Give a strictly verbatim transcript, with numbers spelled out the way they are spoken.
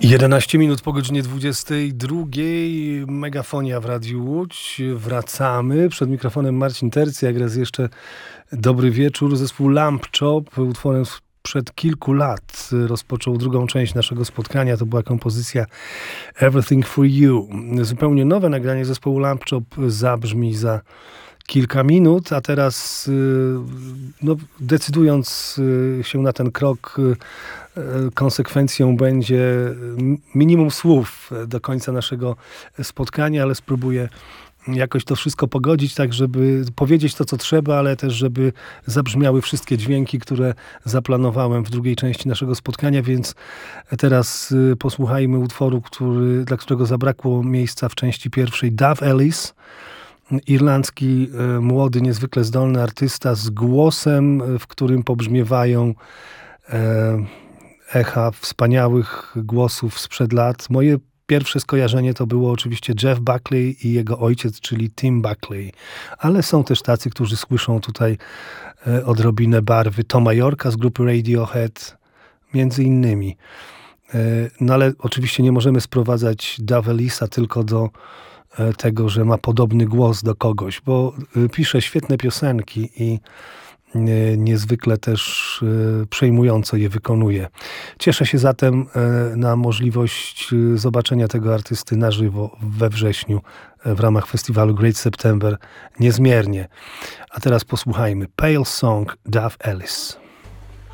jedenaście minut po godzinie dwudziestej drugiej. Megafonia w Radiu Łódź. Wracamy. Przed mikrofonem Marcin Tercjak. Raz jeszcze dobry wieczór. Zespół Lamp Chop utworem przed kilku lat rozpoczął drugą część naszego spotkania. To była kompozycja Everything for You. Zupełnie nowe nagranie zespołu Lamp Chop zabrzmi za kilka minut, a teraz no, decydując się na ten krok, konsekwencją będzie minimum słów do końca naszego spotkania, ale spróbuję jakoś to wszystko pogodzić, tak żeby powiedzieć to, co trzeba, ale też, żeby zabrzmiały wszystkie dźwięki, które zaplanowałem w drugiej części naszego spotkania, więc teraz posłuchajmy utworu, który, dla którego zabrakło miejsca w części pierwszej. Dave Ellis, irlandzki, młody, niezwykle zdolny artysta z głosem, w którym pobrzmiewają echa wspaniałych głosów sprzed lat. Moje pierwsze skojarzenie to było oczywiście Jeff Buckley i jego ojciec, czyli Tim Buckley. Ale są też tacy, którzy słyszą tutaj odrobinę barwy Toma Yorka z grupy Radiohead, między innymi. No ale oczywiście nie możemy sprowadzać Dave Ellisa tylko do tego, że ma podobny głos do kogoś, bo pisze świetne piosenki i niezwykle też przejmująco je wykonuje. Cieszę się zatem na możliwość zobaczenia tego artysty na żywo we wrześniu w ramach festiwalu Great September niezmiernie. A teraz posłuchajmy Pale Song, Dave Ellis.